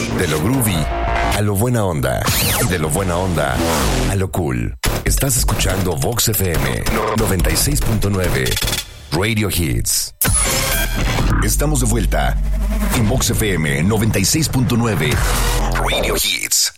De lo groovy a lo buena onda. De lo buena onda a lo cool. Estás escuchando Vox FM 96.9 Radio Hits. Estamos de vuelta en Vox FM 96.9 Radio Hits.